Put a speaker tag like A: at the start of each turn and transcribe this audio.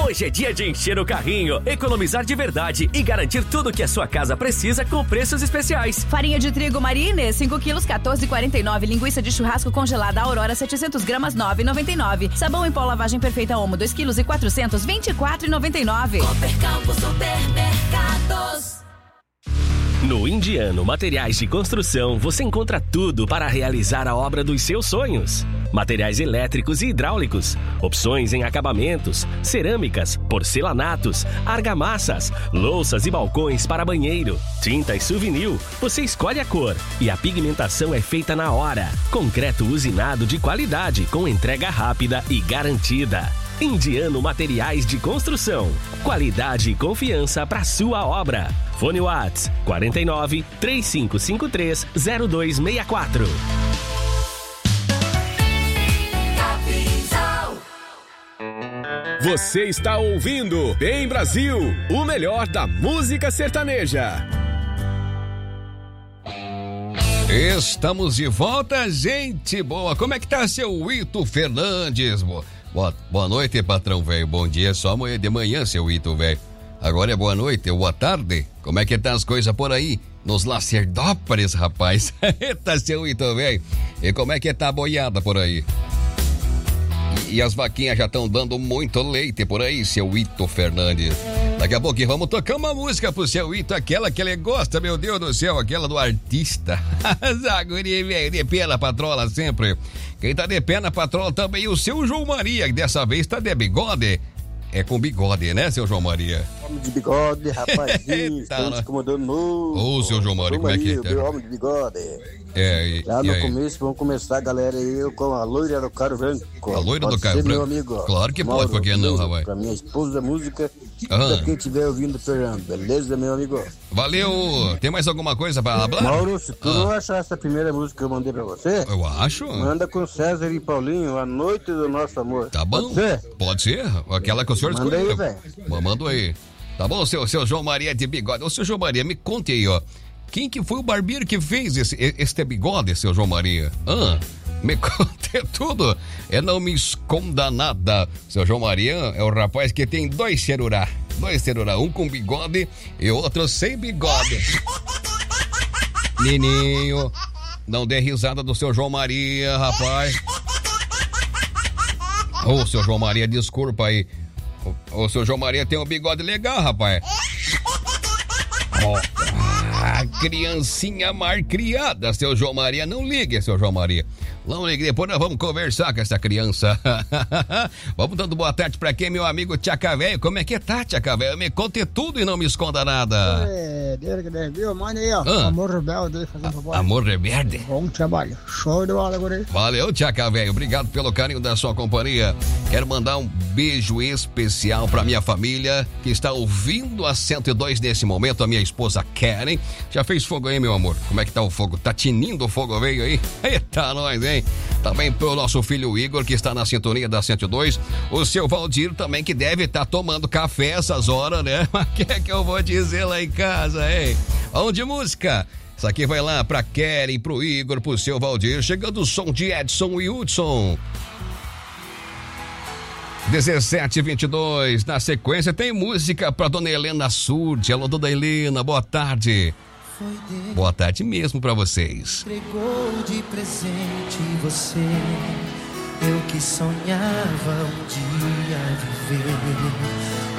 A: Hoje é dia de encher o carrinho, economizar de verdade e garantir tudo que a sua casa precisa com preços especiais.
B: Farinha de trigo Maria Inês, 5 quilos, 14,49. Linguiça de churrasco congelada Aurora, 700 gramas, 9,99. Sabão em pó lavagem perfeita Omo, 2 quilos e 400, 24,99.
C: Coopercampo Supermercados.
A: No Indiano Materiais de Construção, você encontra tudo para realizar a obra dos seus sonhos. Materiais elétricos e hidráulicos, opções em acabamentos, cerâmicas, porcelanatos, argamassas, louças e balcões para banheiro, tintas Souvenir, você escolhe a cor e a pigmentação é feita na hora. Concreto usinado de qualidade com entrega rápida e garantida. Indiano Materiais de Construção, qualidade e confiança para sua obra. Fone Whats 49 3553 0264.
D: Você está ouvindo Bem Brasil, o melhor da música sertaneja.
E: Estamos de volta, gente boa. Como é que tá seu Ito Fernandes? Boa noite, patrão velho. Bom dia, só amanhã de manhã, seu Ito velho. Agora é boa noite, boa tarde. Como é que tá as coisas por aí? Nos Lacerdópolis, rapaz. Eita, seu Ito velho. E como é que tá a boiada por aí? E as vaquinhas já estão dando muito leite por aí, seu Ito Fernandes. Daqui a pouco vamos tocar uma música pro seu Ito, aquela que ele gosta, meu Deus do céu, aquela do artista. Zaguri, velho, de pé na patrola sempre. Quem tá de pé na patrola também, o seu João Maria, que dessa vez tá de bigode. É com bigode, né, seu João Maria?
F: Homem de bigode, rapazinho, estamos incomodando novo.
E: Ô, seu João Maria, como é que tá?
F: Homem de bigode.
E: Já
F: no começo, vamos começar, galera, eu com a loira do Caro Branco.
E: A loira do Caro Branco?
F: Meu amigo,
E: claro que pode, por que não, rapaz?
F: Pra minha esposa da música, pra quem estiver ouvindo, Fernando, beleza, meu amigo?
E: Valeu! Tem mais alguma coisa pra falar?
F: Mauro, se tu não achar essa primeira música que eu mandei pra você...
E: Eu acho.
F: Manda com César e Paulinho, A Noite do Nosso Amor.
E: Tá bom? Pode ser? Aquela que o senhor escolheu.
F: Manda aí, velho.
E: Manda aí. Tá bom, seu João Maria de bigode. Ô, seu João Maria, me conte aí, ó. Quem que foi o barbeiro que fez este bigode, seu João Maria? Me conte tudo. Não me esconda nada. Seu João Maria é o rapaz que tem dois celulares. Um com bigode e outro sem bigode. Nininho, não dê risada do seu João Maria, rapaz. Ô, seu João Maria, desculpa aí. O seu João Maria tem um bigode legal, rapaz. Criancinha mal criada, seu João Maria. Não ligue, seu João Maria. Não ligue, depois nós vamos conversar com essa criança. Vamos dando boa tarde pra quem, meu amigo Tchaca Velho. Como é que tá, Tchaca Velho? Me conte tudo e não me esconda nada.
G: Viu, mano aí, ó. Amor Rebelde, fazendo favor.
E: Amor Rebelde.
G: Bom trabalho. Show de bola, guri.
E: Valeu, Tchaca Velho. Obrigado pelo carinho da sua companhia. Quero mandar um beijo especial pra minha família que está ouvindo a 102 nesse momento. A minha esposa Karen. Já fez fogo aí, meu amor? Como é que tá o fogo? Tá tinindo o fogo, veio aí? Eita, nós, hein? Também pro nosso filho Igor, que está na sintonia da 102. O seu Valdir também, que deve estar tomando café essas horas, né? Mas o que é que eu vou dizer lá em casa, hein? Vamos de música. Isso aqui vai lá pra Keren, pro Igor, pro seu Valdir. Chegando o som de Edson e Hudson. 17h22. Na sequência tem música pra dona Helena Surdi. Alô, dona Helena, boa tarde. Boa tarde mesmo pra vocês.
H: Entregou de presente você, eu que sonhava um dia viver